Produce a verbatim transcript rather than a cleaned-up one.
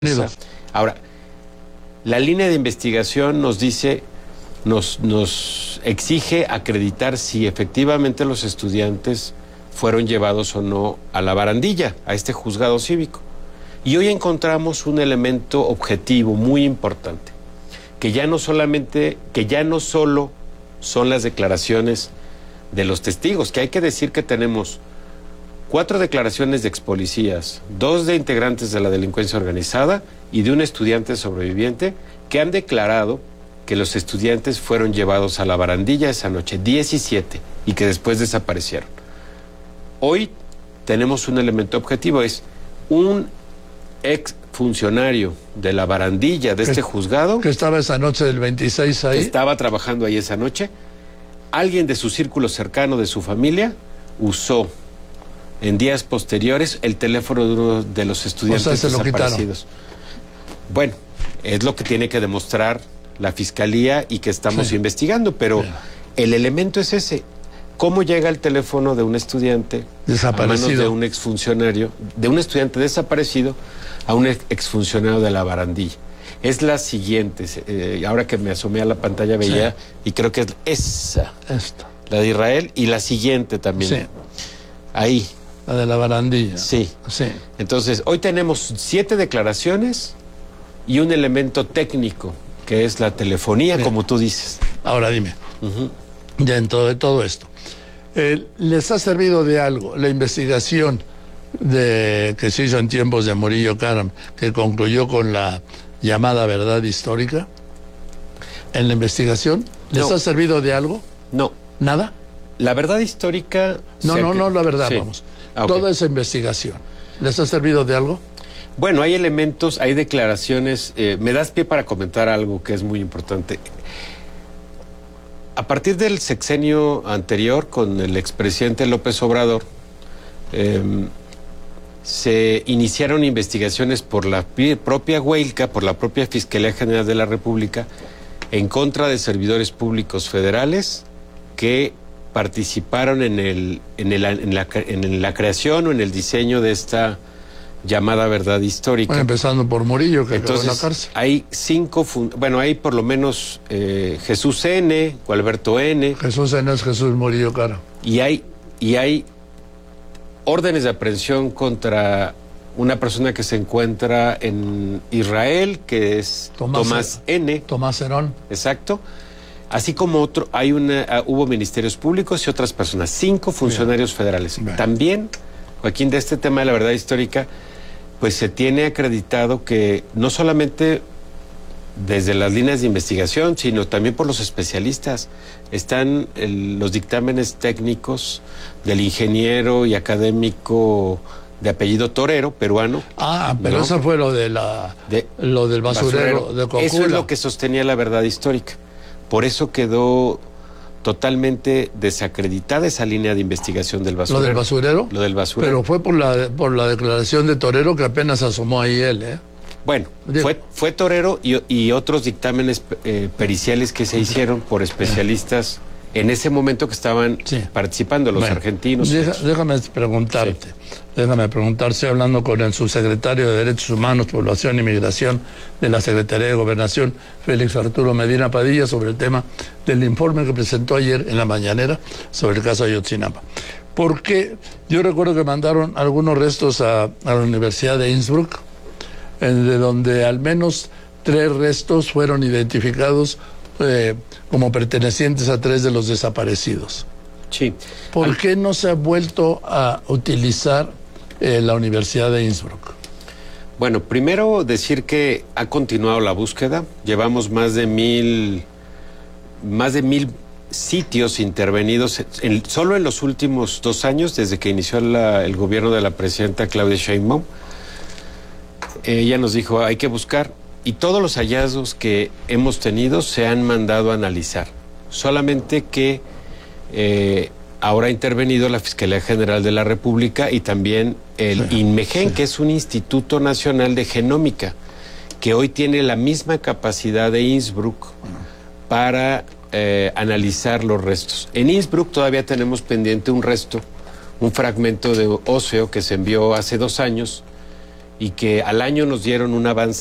Ahora, la línea de investigación nos dice, nos, nos exige acreditar si efectivamente los estudiantes fueron llevados o no a la barandilla, a este juzgado cívico. Y hoy encontramos un elemento objetivo muy importante, que ya no solamente, que ya no solo son las declaraciones de los testigos, que hay que decir que tenemos cuatro declaraciones de expolicías, dos de integrantes de la delincuencia organizada y de un estudiante sobreviviente que han declarado que los estudiantes fueron llevados a la barandilla esa noche, diecisiete, y que después desaparecieron. Hoy tenemos un elemento objetivo, es un ex funcionario de la barandilla de este juzgado. Que estaba esa noche del veintiséis ahí. Que estaba trabajando ahí esa noche. Alguien de su círculo cercano, de su familia, usó en días posteriores el teléfono de uno de los estudiantes o sea, se desaparecidos. Lo bueno, es lo que tiene que demostrar la fiscalía y que estamos sí. investigando, pero Bien. el elemento es ese. ¿Cómo llega el teléfono de un estudiante desaparecido, a manos de un exfuncionario, de un estudiante desaparecido a un exfuncionario de la barandilla? Es la siguiente, eh, ahora que me asomé a la pantalla veía, sí. y creo que es esa, Esto. la de Israel, y la siguiente también. Sí. Ahí. La de la barandilla. Sí. sí. Entonces, hoy tenemos siete declaraciones y un elemento técnico, que es la telefonía, Bien. como tú dices. Ahora dime, uh-huh. dentro de todo esto, eh, ¿les ha servido de algo la investigación de que se hizo en tiempos de Murillo Karam, que concluyó con la llamada verdad histórica? ¿En la investigación? ¿Les no. ha servido de algo? No. ¿Nada? La verdad histórica... No, no, no, la verdad, sí. vamos. Ah, okay. Toda esa investigación, ¿les ha servido de algo? Bueno, hay elementos, hay declaraciones. Eh, me das pie para comentar algo que es muy importante. A partir del sexenio anterior, con el expresidente López Obrador, eh, se iniciaron investigaciones por la propia Huelca, por la propia Fiscalía General de la República, en contra de servidores públicos federales que participaron en, el, en, el, en, la, en la creación o en el diseño de esta llamada verdad histórica. Bueno, empezando por Murillo, que Entonces, acabó en la cárcel. Hay cinco, bueno, hay por lo menos eh, Jesús N., Gualberto N. Jesús N. es Jesús Murillo Karam. Y hay, y hay órdenes de aprehensión contra una persona que se encuentra en Israel, que es Tomás, Tomás N. Tomás Herón. Exacto. Así como otro, hay una, uh, hubo ministerios públicos y otras personas, cinco funcionarios Bien. federales. Bien. También, Joaquín, de este tema de la verdad histórica, pues se tiene acreditado que no solamente desde las líneas de investigación, sino también por los especialistas, están el, los dictámenes técnicos del ingeniero y académico de apellido Torero, peruano. Ah, pero ¿no? eso fue lo de la de, lo del basurero, basurero de Cocula. Eso es lo que sostenía la verdad histórica. Por eso quedó totalmente desacreditada esa línea de investigación del basurero. ¿Lo del basurero? Lo del basurero. Pero fue por la, por la declaración de Torero que apenas asomó ahí él, ¿eh? Bueno, fue, fue Torero y, y otros dictámenes eh, periciales que se hicieron por especialistas en ese momento que estaban sí. participando, los bueno, argentinos. Deja, déjame preguntarte, sí. déjame preguntar, estoy hablando con el subsecretario de Derechos Humanos, Población y Migración de la Secretaría de Gobernación, Félix Arturo Medina Padilla, sobre el tema del informe que presentó ayer en la mañanera sobre el caso Ayotzinapa. Porque yo recuerdo que mandaron algunos restos a, a la Universidad de Innsbruck, en, de donde al menos tres restos fueron identificados Eh, como pertenecientes a tres de los desaparecidos. Sí. ¿Por Al... qué no se ha vuelto a utilizar eh, la Universidad de Innsbruck? Bueno, primero decir que ha continuado la búsqueda. Llevamos más de mil, más de mil sitios intervenidos en, solo en los últimos dos años, desde que inició la, el gobierno de la presidenta Claudia Sheinbaum. Ella nos dijo, hay que buscar. Y todos los hallazgos que hemos tenido se han mandado a analizar. Solamente que eh, ahora ha intervenido la Fiscalía General de la República y también el sí, INMEGEN, sí. que es un Instituto Nacional de Genómica, que hoy tiene la misma capacidad de Innsbruck para eh, analizar los restos. En Innsbruck todavía tenemos pendiente un resto, un fragmento de óseo que se envió hace dos años y que al año nos dieron un avance